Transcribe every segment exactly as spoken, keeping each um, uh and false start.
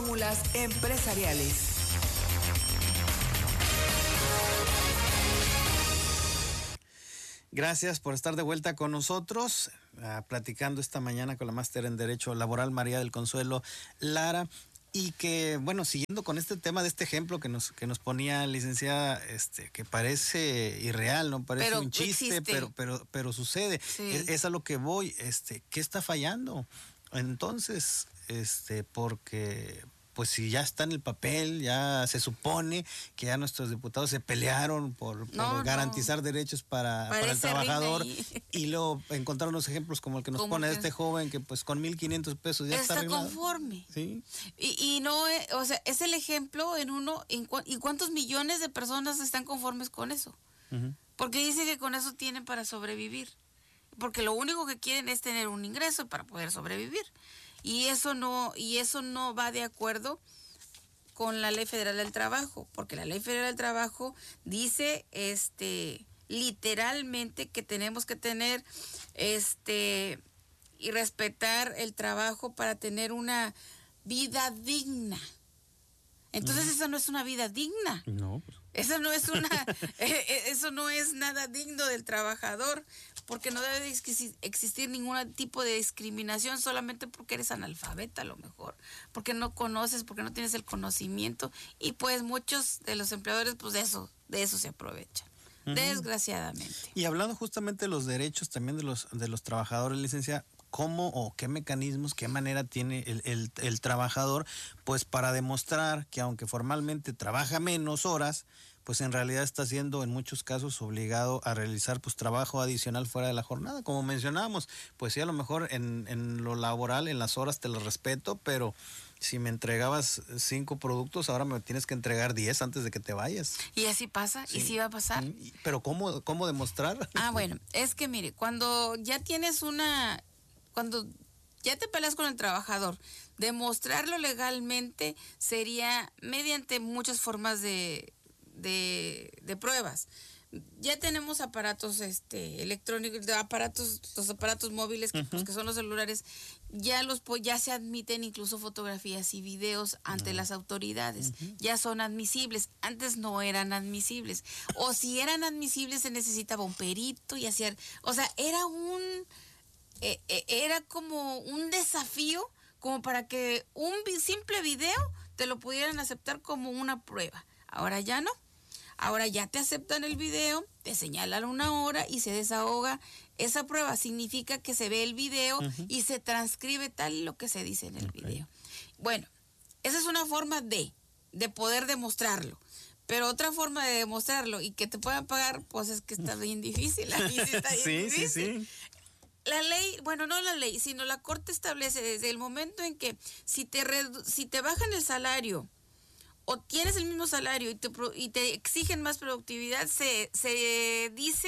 fórmulas empresariales. Gracias por estar de vuelta con nosotros, uh, platicando esta mañana con la máster en Derecho Laboral María del Consuelo Lara. Y que, bueno, siguiendo con este tema de este ejemplo que nos que nos ponía licenciada, este, que parece irreal, no parece pero un chiste, existe. pero pero pero sucede. Sí. Es, es a lo que voy, este, ¿qué está fallando? Entonces, este, porque pues si ya está en el papel, ya se supone que ya nuestros diputados se pelearon por, por no, garantizar no. derechos para, para el trabajador, y luego encontraron los ejemplos como el que nos como pone que este joven que pues con mil quinientos pesos ya está, está arreglado. conforme. Sí. Y, y no, o sea, es el ejemplo en uno, en cu ¿y cuántos millones de personas están conformes con eso? Uh-huh. Porque dicen que con eso tienen para sobrevivir. Porque lo único que quieren es tener un ingreso para poder sobrevivir. Y eso no, y eso no va de acuerdo con la Ley Federal del Trabajo, porque la Ley Federal del Trabajo dice este literalmente que tenemos que tener este y respetar el trabajo para tener una vida digna. Entonces, uh-huh. Esa no es una vida digna. No. Eso no es una eso no es nada digno del trabajador. Porque no debe existir ningún tipo de discriminación solamente porque eres analfabeta, a lo mejor, porque no conoces, porque no tienes el conocimiento, y pues muchos de los empleadores pues de eso, de eso se aprovechan, uh-huh. Desgraciadamente. Y hablando justamente de los derechos también de los de los trabajadores, licencia, ¿cómo o qué mecanismos, qué manera tiene el, el, el trabajador pues para demostrar que aunque formalmente trabaja menos horas, pues en realidad está siendo en muchos casos obligado a realizar pues trabajo adicional fuera de la jornada? Como mencionábamos, pues sí, a lo mejor en, en lo laboral, en las horas te lo respeto, pero si me entregabas cinco productos, ahora me tienes que entregar diez antes de que te vayas. Y así pasa, sí. Y sí va a pasar. Pero ¿cómo, cómo demostrar? Ah, bueno, es que mire, cuando ya tienes una, cuando ya te peleas con el trabajador, demostrarlo legalmente sería mediante muchas formas de De, de pruebas. Ya tenemos aparatos este electrónicos, aparatos, los aparatos móviles que, uh-huh. pues, que son los celulares, ya los ya se admiten incluso fotografías y videos ante uh-huh. las autoridades, uh-huh. ya son admisibles. Antes no eran admisibles, o si eran admisibles se necesitaba un perito y hacer, o sea, era un eh, eh, era como un desafío como para que un simple video te lo pudieran aceptar como una prueba. Ahora ya no. Ahora ya te aceptan el video, te señalan una hora y se desahoga esa prueba. Significa que se ve el video uh-huh. y se transcribe tal lo que se dice en el okay. video. Bueno, esa es una forma de, de poder demostrarlo. Pero otra forma de demostrarlo y que te puedan pagar, pues es que está bien difícil. Aquí sí está bien sí, difícil. Sí, sí. La ley, bueno, no la ley, sino la Corte establece desde el momento en que si te, redu- si te bajan el salario, o tienes el mismo salario y te, y te exigen más productividad, se, se dice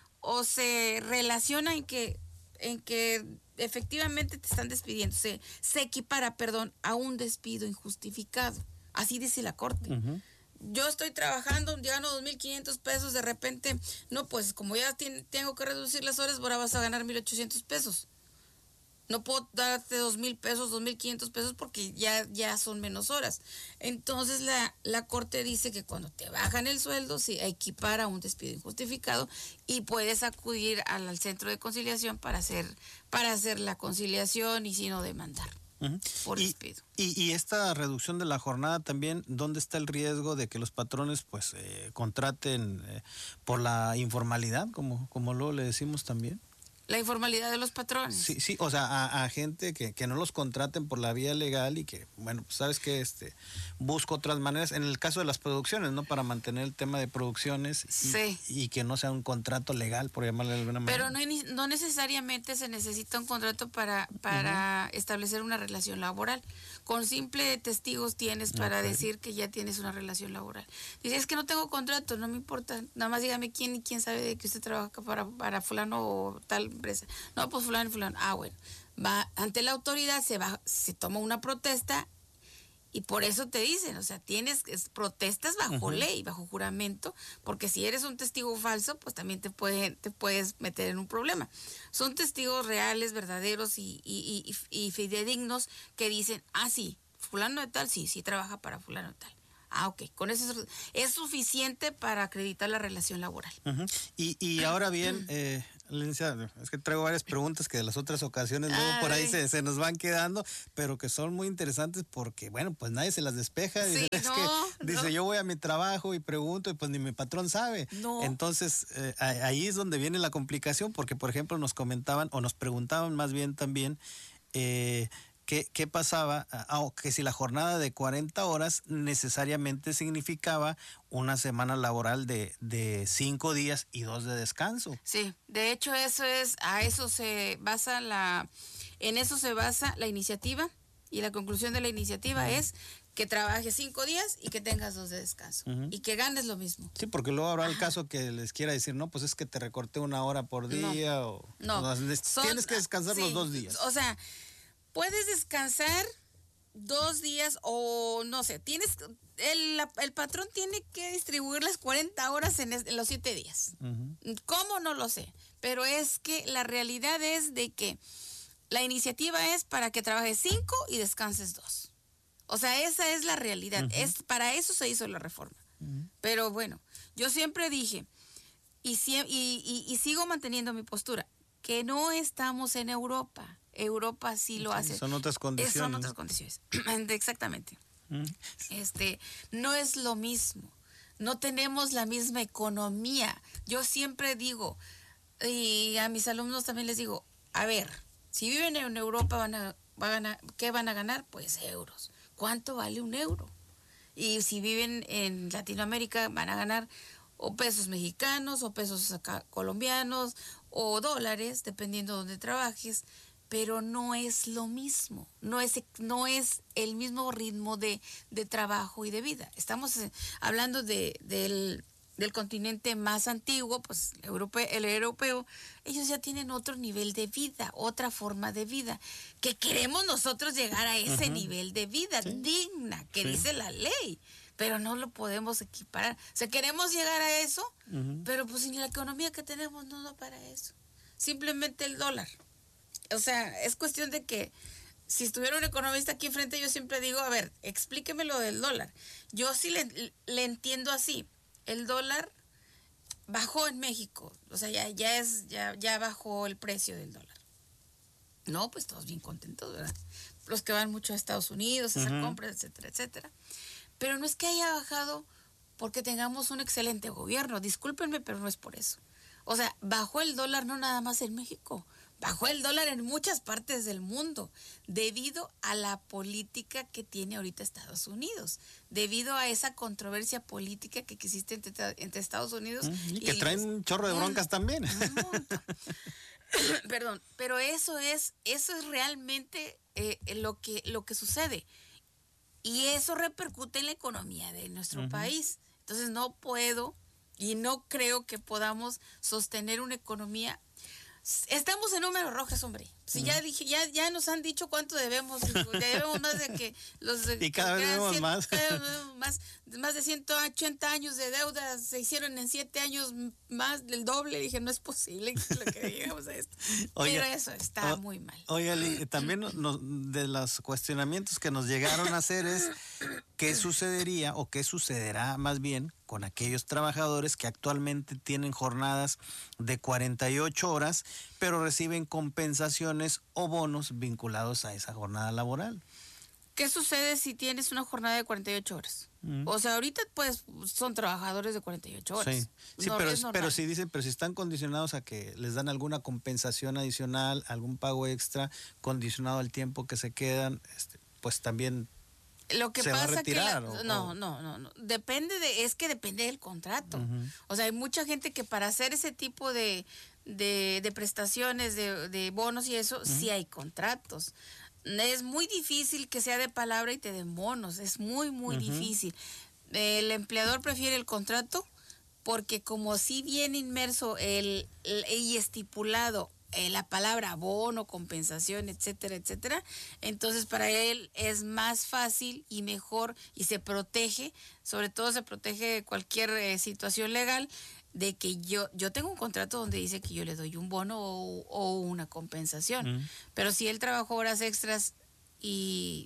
o se relaciona en que, en que efectivamente te están despidiendo, se, se equipara, perdón, a un despido injustificado. Así dice la Corte. Uh-huh. Yo estoy trabajando, gano dos mil quinientos pesos, de repente, no, pues como ya tiene, tengo que reducir las horas, ahora vas a ganar mil ochocientos pesos. No puedo darte dos mil pesos, dos mil quinientos pesos porque ya, ya son menos horas. Entonces la, la Corte dice que cuando te bajan el sueldo se equipara a un despido injustificado y puedes acudir al, al centro de conciliación para hacer, para hacer la conciliación y si no demandar. Uh-huh. Por y, despido. Y, y esta reducción de la jornada también, ¿dónde está el riesgo de que los patrones pues eh, contraten eh, por la informalidad, como, como luego le decimos también? La informalidad de los patrones. Sí, sí, o sea, a, a gente que, que no los contraten por la vía legal y que, bueno, pues sabes que este busco otras maneras, en el caso de las producciones, ¿no? Para mantener el tema de producciones y, sí. y que no sea un contrato legal, por llamarle de alguna manera. Pero no, no necesariamente se necesita un contrato para, para uh-huh. establecer una relación laboral. Con simple testigos tienes para okay. decir que ya tienes una relación laboral. Dices, es que no tengo contrato, no me importa, nada más dígame quién y quién sabe de que usted trabaja para, para fulano o tal empresa. No, pues fulano y fulano. Ah, bueno. Va ante la autoridad, se va, se toma una protesta y por eso te dicen, o sea, tienes protestas bajo uh-huh. ley, bajo juramento, porque si eres un testigo falso, pues también te puede, te puedes meter en un problema. Son testigos reales, verdaderos y, y, y, y fidedignos que dicen, ah, sí, fulano de tal, sí, sí trabaja para fulano de tal. Ah, ok, con eso es, es suficiente para acreditar la relación laboral. Uh-huh. Y, y ahora bien, eh, licenciada, es que traigo varias preguntas que de las otras ocasiones luego Ah, por ahí sí. se, se nos van quedando, pero que son muy interesantes porque, bueno, pues nadie se las despeja. Sí, Dice, es no, que, dice, no. yo voy a mi trabajo y pregunto y pues ni mi patrón sabe. No. Entonces, eh, ahí es donde viene la complicación porque, por ejemplo, nos comentaban o nos preguntaban más bien también, eh, ¿Qué, ¿Qué pasaba? Ah, que si la jornada de cuarenta horas necesariamente significaba una semana laboral de, de cinco días y dos de descanso. Sí, de hecho eso es, a eso se basa la, en eso se basa la iniciativa y la conclusión de la iniciativa uh-huh. es que trabajes cinco días y que tengas dos de descanso uh-huh. y que ganes lo mismo. Sí, porque luego habrá Ajá. el caso que les quiera decir, no, pues es que te recorté una hora por día no. o no. o Son, tienes que descansar sí, los dos días. O sea, puedes descansar dos días o no sé, tienes el, el patrón tiene que distribuir las cuarenta horas en, es, en los siete días. Uh-huh. ¿Cómo? No lo sé, pero es que la realidad es de que la iniciativa es para que trabajes cinco y descanses dos. O sea, esa es la realidad. Uh-huh. Es para eso se hizo la reforma. Uh-huh. Pero bueno, yo siempre dije y, y, y, y sigo manteniendo mi postura que no estamos en Europa. Europa sí lo sí, hace. Son otras condiciones. Son otras condiciones. Exactamente. Mm. Este, no es lo mismo. No tenemos la misma economía. Yo siempre digo, y a mis alumnos también les digo, a ver, si viven en Europa, van a, van a, ¿qué van a ganar? Pues euros. ¿Cuánto vale un euro? Y si viven en Latinoamérica, van a ganar o pesos mexicanos, o pesos acá, colombianos, o dólares, dependiendo de donde trabajes. Pero no es lo mismo, no es, no es el mismo ritmo de, de trabajo y de vida. Estamos hablando de, del, del continente más antiguo, pues el europeo, el europeo, ellos ya tienen otro nivel de vida, otra forma de vida, que queremos nosotros llegar a ese uh-huh. nivel de vida sí. digna, que sí. dice la ley, pero no lo podemos equiparar. O sea, queremos llegar a eso, uh-huh. pero pues ni la economía que tenemos no da para eso. Simplemente el dólar. O sea, es cuestión de que si estuviera un economista aquí enfrente, yo siempre digo, a ver, explíqueme lo del dólar. Yo sí le, le entiendo así. El dólar bajó en México. O sea, ya, ya, es, ya, ya bajó el precio del dólar. No, pues todos bien contentos, ¿verdad? Los que van mucho a Estados Unidos, a hacer uh-huh. compras, etcétera, etcétera. Pero no es que haya bajado porque tengamos un excelente gobierno. Discúlpenme, pero no es por eso. O sea, bajó el dólar no nada más en México. Bajó el dólar en muchas partes del mundo debido a la política que tiene ahorita Estados Unidos, debido a esa controversia política que existe entre, entre Estados Unidos mm, y, y que traen un chorro de broncas un, también. Un Perdón, pero eso es eso es realmente eh, lo que lo que sucede y eso repercute en la economía de nuestro uh-huh. país. Entonces no puedo y no creo que podamos sostener una economía. Estamos en números rojos, hombre. Si uh-huh. ya dije, ya, ya nos han dicho cuánto debemos, ya debemos más de que los y cada vez debemos cien, más. Cada vez debemos más, más de ciento ochenta años de deuda se hicieron en siete años más del doble. Dije, no es posible lo que digamos a esto. Oye, pero eso está o, muy mal. Oye, también nos, de los cuestionamientos que nos llegaron a hacer es qué sucedería o qué sucederá más bien con aquellos trabajadores que actualmente tienen jornadas de cuarenta y ocho horas, pero reciben compensaciones o bonos vinculados a esa jornada laboral. ¿Qué sucede si tienes una jornada de cuarenta y ocho horas? Mm. O sea, ahorita pues son trabajadores de cuarenta y ocho horas. Sí, sí no, pero, pero si dicen, pero si están condicionados a que les dan alguna compensación adicional, algún pago extra, condicionado al tiempo que se quedan, este, pues también... Lo que ¿Se pasa va a retirar, que la, o, no, o? no, no, no, depende de, es que depende del contrato. Uh-huh. O sea, hay mucha gente que para hacer ese tipo de, de, de prestaciones, de, de bonos y eso, uh-huh. sí hay contratos. Es muy difícil que sea de palabra y te den bonos, es muy, muy uh-huh. difícil. El empleador prefiere el contrato porque como sí viene inmerso el, el y estipulado Eh, la palabra bono, compensación, etcétera, etcétera, entonces para él es más fácil y mejor y se protege, sobre todo se protege de cualquier eh, situación legal, de que yo yo tengo un contrato donde dice que yo le doy un bono o, o una compensación, mm. pero si él trabajó horas extras y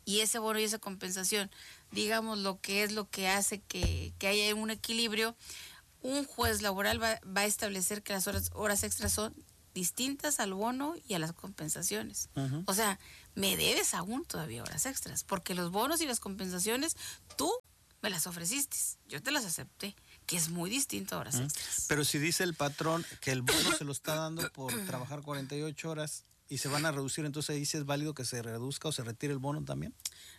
y ese bono y esa compensación, digamos lo que es lo que hace que, que haya un equilibrio, un juez laboral va, va a establecer que las horas, horas extras son distintas al bono y a las compensaciones. Uh-huh. O sea, me debes aún todavía horas extras, porque los bonos y las compensaciones tú me las ofreciste, yo te las acepté, que es muy distinto a horas uh-huh. extras. Pero si dice el patrón que el bono se lo está dando por trabajar cuarenta y ocho horas y se van a reducir, entonces ahí sí es válido que se reduzca o se retire el bono también.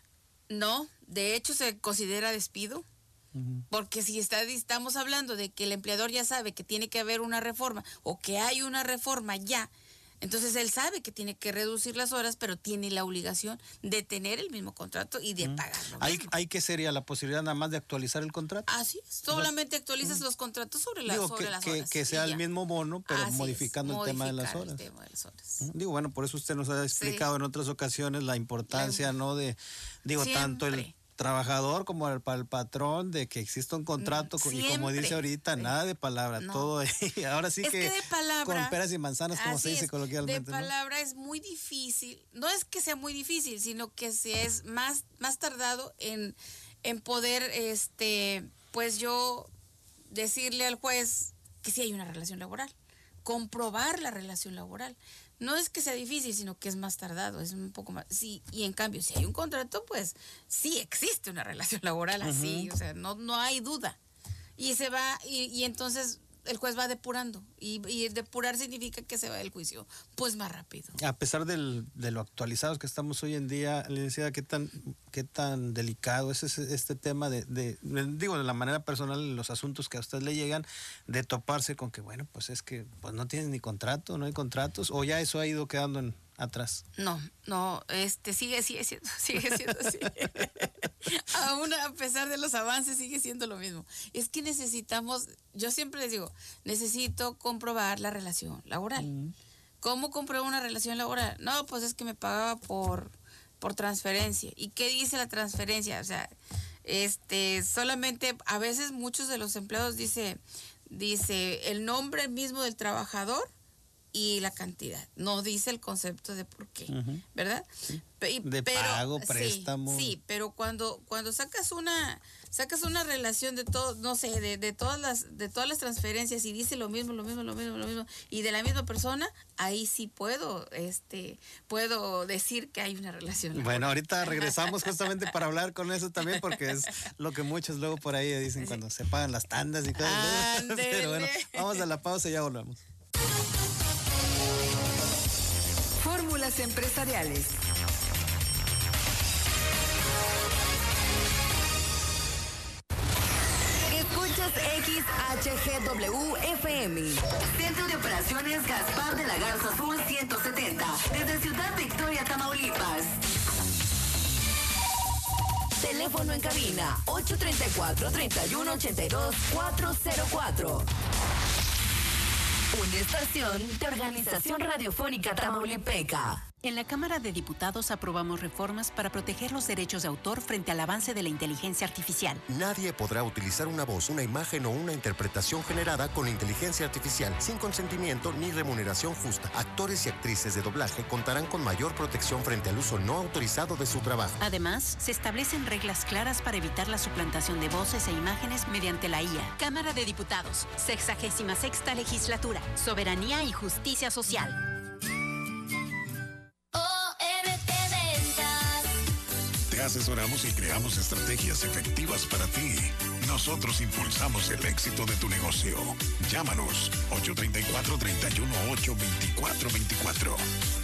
No, de hecho se considera despido. Uh-huh. Porque si está, estamos hablando de que el empleador ya sabe que tiene que haber una reforma o que hay una reforma ya, entonces él sabe que tiene que reducir las horas, pero tiene la obligación de tener el mismo contrato y de uh-huh. pagarlo. ¿Hay, ¿Hay que sería la posibilidad nada más de actualizar el contrato? Así es, solamente actualizas uh-huh. los contratos sobre, la, Digo, sobre que, las que, horas. Que sea el mismo bono, pero Así modificando es, el tema de las horas. El tema de las horas. Uh-huh. Digo, bueno, por eso usted nos ha explicado sí. en otras ocasiones la importancia, la, ¿no? De, digo, Siempre. tanto el trabajador como el, para el patrón, de que exista un contrato Siempre. y como dice ahorita, sí. nada de palabra, no. todo ahí. Ahora sí es que, que de palabra, con peras y manzanas, como se dice es, coloquialmente. De palabra ¿no? es muy difícil, no es que sea muy difícil, sino que se es más, más tardado en, en poder, este, pues yo decirle al juez que sí hay una relación laboral, comprobar la relación laboral. No es que sea difícil, sino que es más tardado, es un poco más... Sí, y en cambio, si hay un contrato, pues sí existe una relación laboral así, uh-huh. o sea, no, no hay duda. Y se va, y, y entonces el juez va depurando, y, y depurar significa que se va del juicio, pues más rápido. A pesar del, de lo actualizados que estamos hoy en día, licenciada, ¿qué tan, qué tan delicado es ese, este tema de, de, de, digo, de la manera personal, los asuntos que a usted le llegan, de toparse con que, bueno, pues es que pues no tienes ni contrato, no hay contratos, o ya eso ha ido quedando en, atrás? No, no, este sigue, sigue siendo, sigue siendo así. Aún a pesar de los avances sigue siendo lo mismo. Es que necesitamos, yo siempre les digo, necesito comprobar la relación laboral. Mm. ¿Cómo compruebo una relación laboral? No, pues es que me pagaba por, por transferencia. ¿Y qué dice la transferencia? O sea, este, solamente a veces muchos de los empleados dice, dice el nombre mismo del trabajador y la cantidad, no dice el concepto de por qué, uh-huh. ¿verdad? Sí. Pe- de pero, pago, préstamo. Sí, sí, pero cuando cuando sacas una sacas una relación de todo, no sé, de, de todas las de todas las transferencias y dice lo mismo, lo mismo, lo mismo, lo mismo y de la misma persona, ahí sí puedo este puedo decir que hay una relación laboral. Bueno, ahorita regresamos justamente para hablar con eso también, porque es lo que muchos luego por ahí dicen sí. cuando se pagan las tandas y cosas. Ándele. Pero bueno, vamos a la pausa y ya volvemos. Fórmulas empresariales. Escuchas X H G W F M. Centro de Operaciones Gaspar de la Garza Sur ciento setenta. Desde Ciudad Victoria, Tamaulipas. Teléfono en cabina ocho tres cuatro, tres uno ocho dos, cuatro cero cuatro. Una estación de Organización Radiofónica Tamaulipeca. En la Cámara de Diputados aprobamos reformas para proteger los derechos de autor frente al avance de la inteligencia artificial. Nadie podrá utilizar una voz, una imagen o una interpretación generada con inteligencia artificial sin consentimiento ni remuneración justa. Actores y actrices de doblaje contarán con mayor protección frente al uso no autorizado de su trabajo. Además, se establecen reglas claras para evitar la suplantación de voces e imágenes mediante la I A. Cámara de Diputados, sexagésima sexta legislatura, soberanía y justicia social. Te asesoramos y creamos estrategias efectivas para ti. Nosotros impulsamos el éxito de tu negocio. Llámanos ocho tres cuatro, tres uno ocho, dos cuatro dos cuatro.